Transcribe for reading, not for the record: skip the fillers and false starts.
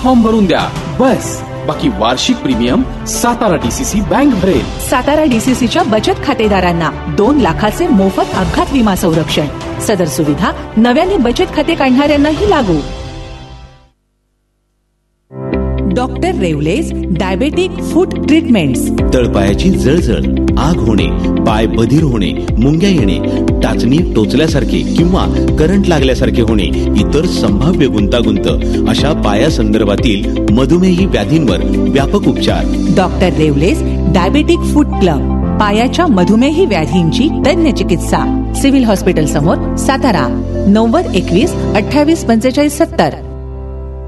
Form भरून द्या, बस. बाकी वार्षिक प्रीमियम सातारा DCC बँक भरेल. सातारा DCCच्या बचत खातेदारांना 2 लाखाचे मोफत अपघात विमा संरक्षण. सदर सुविधा नव्याने बचत खाते काढणाऱ्यांनाही लागू. डॉक्टर रेवलेज डायबेटिक फूट ट्रीटमेंट्स. तळपायाची जळजळ, आग होणे, पाय बधीर होणे, मुंग्या येणे, टाचणी टोचल्यासारखे किंवा करंट लागल्यासारखे होणे, इतर संभाव्य गुंतागुंत अशा पायासंदर्भातील मधुमेही व्याधींवर व्यापक उपचार. डॉक्टर रेवलेज डायबेटिक फूट क्लब. पायाच्या मधुमेही व्याधींची तज्ञ चिकित्सा. सिव्हिल हॉस्पिटल समोर, सातारा. 90 21 28 45 70.